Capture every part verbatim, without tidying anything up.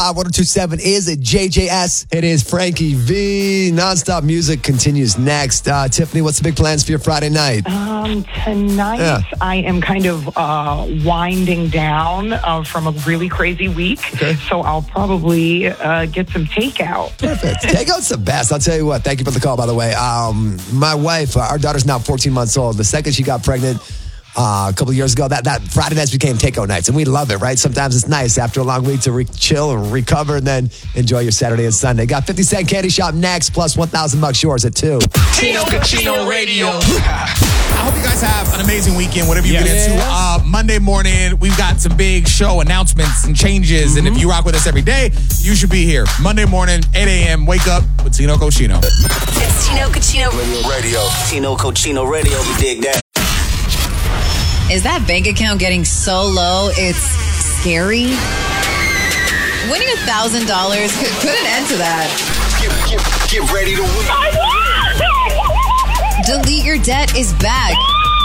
one oh two point seven is a J J S. It is Frankie V. Nonstop music continues next. Uh, Tiffany, what's the big plans for your Friday night? Um, tonight, yeah. I am kind of uh, winding down uh, from a really crazy week. Okay. So I'll probably uh, get some takeout. Perfect. Takeout's the best. I'll tell you what. Thank you for the call, by the way. Um, my wife, our daughter's now fourteen months old. The second she got pregnant, Uh, a couple of years ago, that, that Friday nights became takeout nights, and we love it, right? Sometimes it's nice after a long week to re- chill and recover and then enjoy your Saturday and Sunday. Got fifty Cent Candy Shop next, plus one thousand bucks yours at two. Chino Cucino Radio. I hope you guys have an amazing weekend, whatever you yes. get into. Uh, Monday morning, we've got some big show announcements and changes, mm-hmm. and if you rock with us every day, you should be here. Monday morning, eight a.m., wake up with Chino Cucino. It's Chino Cucino Radio. Chino Cucino Radio, we dig that. Is that bank account getting so low it's scary? Winning one thousand dollars could put an end to that. Get, get, get ready to win. Delete Your Debt is back.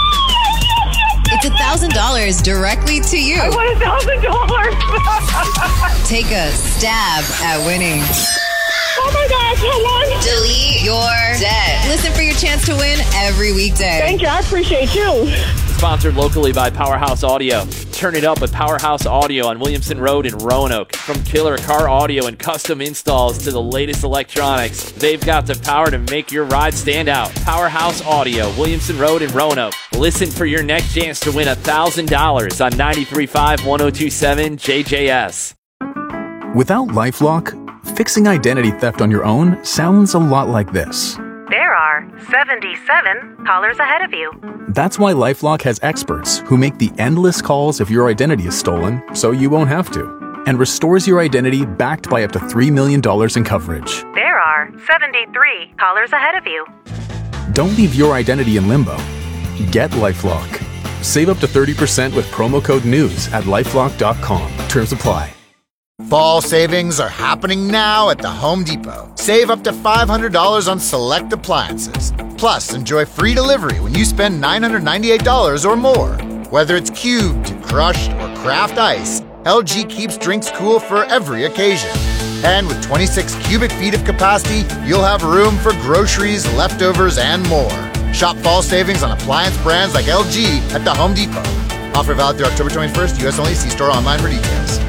It's one thousand dollars directly to you. I want one thousand dollars. Take a stab at winning. Oh my gosh, I won. Delete Your Debt. Listen for your chance to win every weekday. Thank you, I appreciate you. Sponsored locally by Powerhouse Audio. Turn it up with Powerhouse Audio on Williamson Road in Roanoke. From killer car audio and custom installs to the latest electronics, they've got the power to make your ride stand out. Powerhouse Audio, Williamson Road in Roanoke. Listen for your next chance to win one thousand dollars on ninety-three point five, one oh two point seven J J S. Without LifeLock, fixing identity theft on your own sounds a lot like this. There are seventy-seven callers ahead of you. That's why LifeLock has experts who make the endless calls if your identity is stolen, so you won't have to, and restores your identity backed by up to three million dollars in coverage. There are seventy-three callers ahead of you. Don't leave your identity in limbo. Get LifeLock. Save up to thirty percent with promo code NEWS at lifelock dot com. Terms apply. Fall savings are happening now at the Home Depot. Save up to five hundred dollars on select appliances. Plus, enjoy free delivery when you spend nine hundred ninety-eight dollars or more. Whether it's cubed, crushed, or craft ice, L G keeps drinks cool for every occasion. And with twenty-six cubic feet of capacity, you'll have room for groceries, leftovers, and more. Shop fall savings on appliance brands like L G at the Home Depot. Offer valid through October twenty-first, U S only. See store online for details.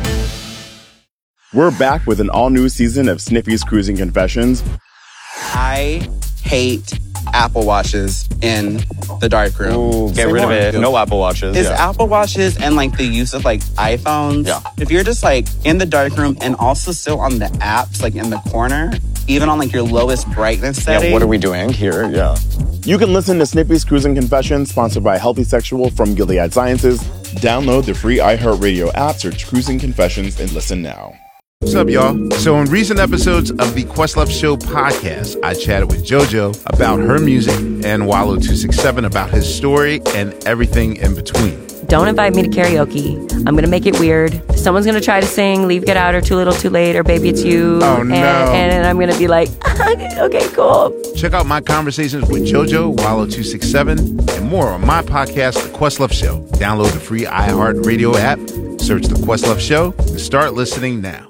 We're back with an all-new season of Sniffy's Cruising Confessions. I hate Apple Watches in the darkroom. Ooh, get rid of it. No Apple Watches. It's yeah. Apple Watches and like the use of like iPhones. Yeah. If you're just like in the darkroom and also still on the apps, like in the corner, even on like your lowest brightness setting. Yeah, what are we doing here? Yeah. You can listen to Snippy's Cruising Confessions, sponsored by Healthy Sexual from Gilead Sciences. Download the free iHeartRadio app, search Cruising Confessions, and listen now. What's up, y'all? So in recent episodes of the Questlove Show podcast, I chatted with JoJo about her music and Wallow two sixty-seven about his story and everything in between. Don't invite me to karaoke. I'm going to make it weird. Someone's going to try to sing Leave, Get Out, or Too Little, Too Late, or Baby, It's You. Oh, no. And, and I'm going to be like, okay, cool. Check out my conversations with JoJo, Wallow two sixty-seven, and more on my podcast, The Questlove Show. Download the free iHeartRadio app, search The Questlove Show, and start listening now.